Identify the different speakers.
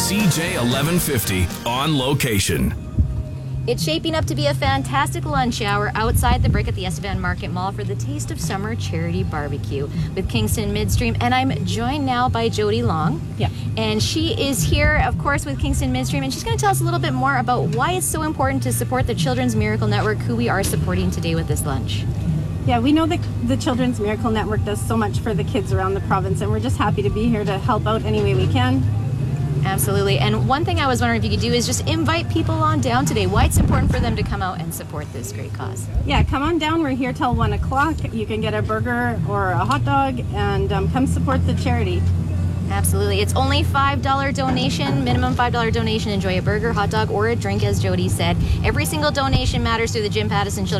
Speaker 1: CJ 1150 on location.
Speaker 2: It's shaping up to be a fantastic lunch hour outside the Brick at the Estevan Market Mall for the Taste of Summer Charity Barbecue with Kingston Midstream. And I'm joined now by Jody Long.
Speaker 3: Yeah.
Speaker 2: And she is here, of course, with Kingston Midstream. And she's going to tell us a little bit more about why it's so important to support the Children's Miracle Network, who we are supporting today with this lunch.
Speaker 3: Yeah, we know that the Children's Miracle Network does so much for the kids around the province, and we're just happy to be here to help out any way we can.
Speaker 2: Absolutely. And one thing I was wondering if you could do is just invite people on down today. Why it's important for them to come out and support this great cause.
Speaker 3: Yeah, come on down. We're here till 1 o'clock. You can get a burger or a hot dog and come support the charity.
Speaker 2: Absolutely. It's only $5 donation, minimum $5 donation. Enjoy a burger, hot dog, or a drink, as Jody said. Every single donation matters through the Jim Pattison Children's